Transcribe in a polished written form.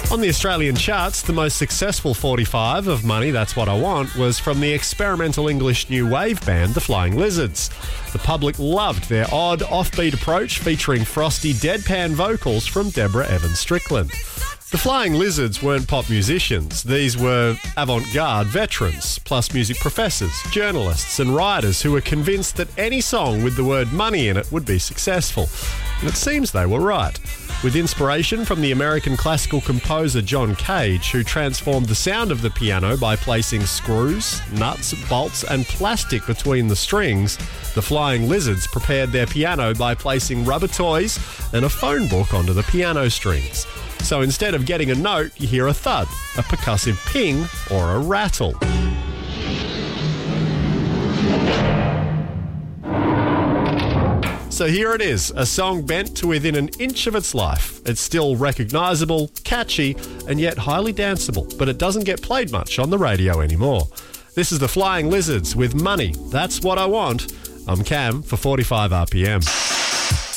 On the Australian charts, the most successful 45 of Money, That's What I Want was from the experimental English new wave band, The Flying Lizards. The public loved their odd, offbeat approach featuring frosty, deadpan vocals from Deborah Evans-Strickland. The Flying Lizards weren't pop musicians. These were avant-garde veterans, plus music professors, journalists and writers who were convinced that any song with the word money in it would be successful. And it seems they were right. With inspiration from the American classical composer John Cage, who transformed the sound of the piano by placing screws, nuts, bolts and plastic between the strings, the Flying Lizards prepared their piano by placing rubber toys and a phone book onto the piano strings. So instead of getting a note, you hear a thud, a percussive ping, or a rattle. So here it is, a song bent to within an inch of its life. It's still recognisable, catchy, and yet highly danceable, but it doesn't get played much on the radio anymore. This is the Flying Lizards with Money, That's What I Want. I'm Cam for 45 RPM.